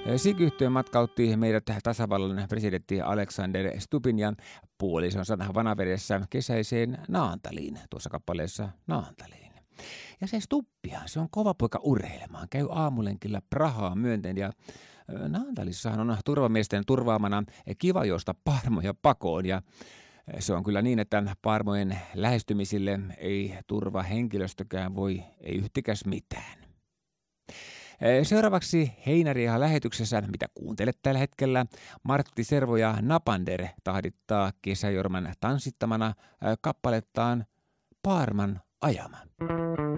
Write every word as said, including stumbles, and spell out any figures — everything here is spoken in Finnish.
Siky-yhtye matkautti meidät tasavallan presidentti Alexander Stubbin ja puolisonsa Vanavedessä kesäiseen Naantaliin, tuossa kappaleessa Naantaliin. Ja se Stubbihan, se on kova poika urheilemaan, käy aamulenkillä Prahaa myönten ja Naantalissahan on turvamiesten turvaamana kiva juosta parmoja pakoon ja se on kyllä niin, että parmojen lähestymisille ei turvahenkilöstökään voi, ei yhtikäs mitään. Seuraavaksi Heinäriahan lähetyksessä, mitä kuuntelet tällä hetkellä, Martti Servo ja Napander tahdittaa Kesäjorman tanssittamana kappalettaan Paarman ajama.